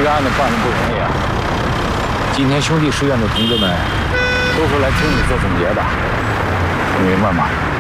个案子办得不容易啊。今天兄弟书院的同志们都是来听你做总结的，你明白吗？